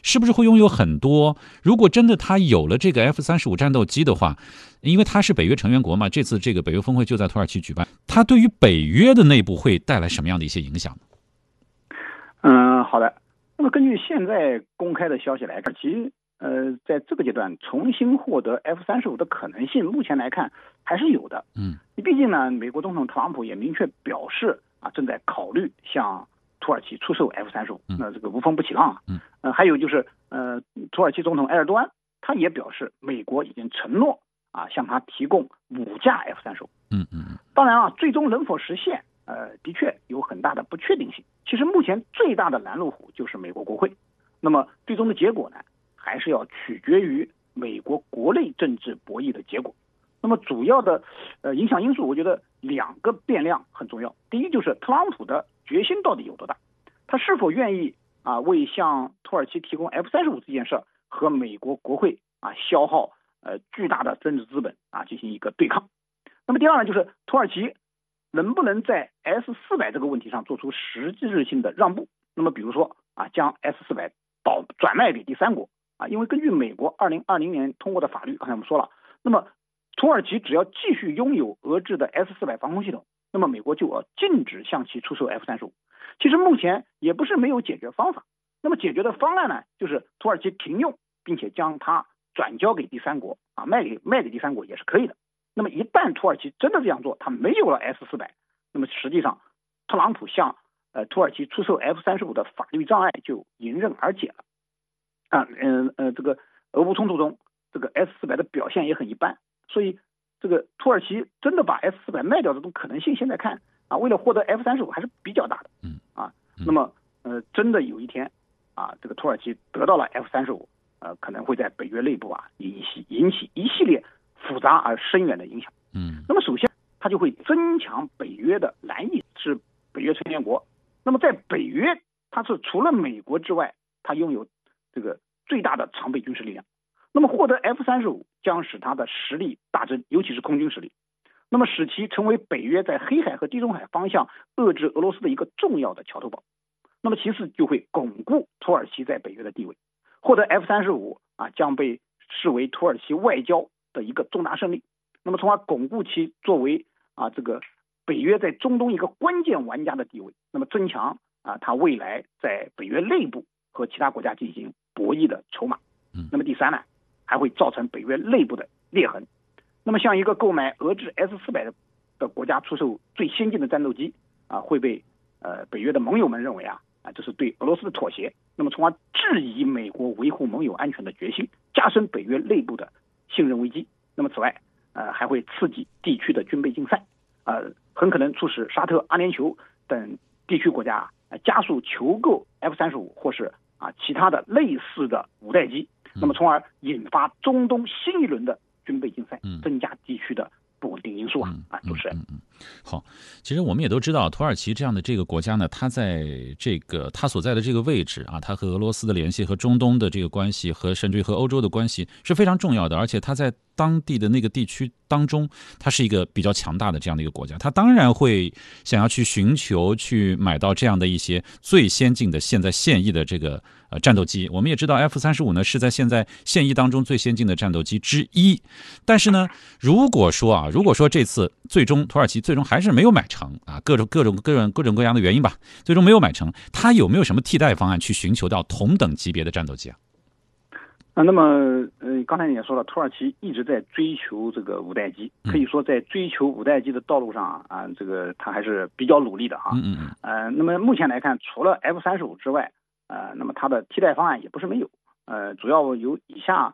是不是会拥有很多？如果真的他有了这个 F-35战斗机的话，因为他是北约成员国嘛，这次这个北约峰会就在土耳其举办，他对于北约的内部会带来什么样的一些影响呢？ 好的。那么根据现在公开的消息来看，其实在这个阶段重新获得 F-35的可能性，目前来看还是有的。你毕竟呢，美国总统特朗普也明确表示正在考虑向土耳其出售 F-35，那这个无风不起浪还有就是土耳其总统埃尔多安他也表示，美国已经承诺向他提供5架 F-35。当然最终能否实现，的确有很大的不确定性。其实目前最大的拦路虎就是美国国会，那么最终的结果呢，还是要取决于美国国内政治博弈的结果。那么主要的影响因素，我觉得2个变量很重要。第一就是特朗普的决心到底有多大，他是否愿意为向土耳其提供 F-35这件事和美国国会消耗巨大的政治资本进行一个对抗。那么第二呢，就是土耳其能不能在 S-400这个问题上做出实质性的让步。那么比如说将 S-400转卖给第三国因为根据美国2020年通过的法律，刚才我们说了，那么土耳其只要继续拥有俄制的 S-400防空系统，那么美国就要禁止向其出售 F-35。其实目前也不是没有解决方法，那么解决的方案呢，就是土耳其停用，并且将它转交给第三国卖给第三国也是可以的。那么一旦土耳其真的这样做，它没有了 S-400，那么实际上特朗普向土耳其出售 F-35的法律障碍就迎刃而解了。这个俄乌冲突中，这个 S-400的表现也很一般，所以这个土耳其真的把 S-400卖掉这种可能性，现在看为了获得 F-35还是比较大的。那么真的有一天这个土耳其得到了 F-35，可能会在北约内部引起一系列复杂而深远的影响。那么首先它就会增强北约的蓝翼，是北约成员国。那么在北约，它是除了美国之外，它拥有这个最大的常备军事力量。那么获得 F-35将使它的实力大增，尤其是空军实力，那么使其成为北约在黑海和地中海方向遏制俄罗斯的一个重要的桥头堡。那么其次就会巩固土耳其在北约的地位。获得 F-35将被视为土耳其外交的一个重大胜利，那么从而巩固其作为这个北约在中东一个关键玩家的地位，那么增强它未来在北约内部和其他国家进行博弈的筹码。那么第三呢，还会造成北约内部的裂痕。那么像一个购买俄制 S-400的国家出售最先进的战斗机会被北约的盟友们认为这是对俄罗斯的妥协，那么从而质疑美国维护盟友安全的决心，加深北约内部的信任危机。那么此外还会刺激地区的军备竞赛，很可能促使沙特、阿联酋等地区国家加速求购 F-35或是其他的类似的五代机，那么从而引发中东新一轮的军备竞赛，增加地区的不稳定因素主持人。 好，其实我们也都知道，土耳其这样的这个国家呢，它在它所在的这个位置它和俄罗斯的联系、和中东的这个关系、和甚至于和欧洲的关系是非常重要的，而且它在当地的那个地区当中，它是一个比较强大的这样的一个国家，它当然会想要去寻求去买到这样的一些最先进的现在现役的这个战斗机。我们也知道 F-35呢是在现在现役当中最先进的战斗机之一，但是呢，如果说这次土耳其最终还是没有买成各种各样的原因吧，最终没有买成，它有没有什么替代方案去寻求到同等级别的战斗机那么刚才你也说了，土耳其一直在追求这个五代机，可以说在追求五代机的道路上这个它还是比较努力的那么目前来看，除了 F-35之外那么它的替代方案也不是没有，主要有以下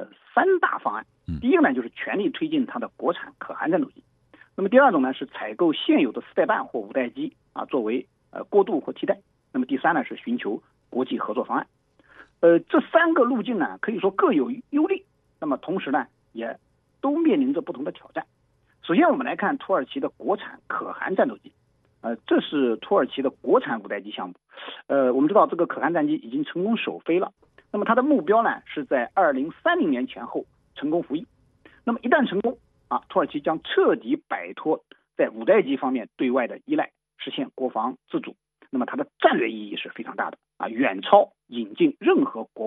3大方案。第一个呢，就是全力推进它的国产可汗战斗机。那么第二种呢，是采购现有的4代半或5代机作为过渡或替代。那么第三呢，是寻求国际合作方案。这3个路径呢，可以说各有优劣，那么同时呢，也都面临着不同的挑战。首先我们来看土耳其的国产可汗战斗机，这是土耳其的国产5代机项目。我们知道这个可汗战机已经成功首飞了，那么它的目标呢，是在2030年前后成功服役。那么一旦成功土耳其将彻底摆脱在5代机方面对外的依赖，实现国防自主。那么它的战略意义是非常大的远超引进任何国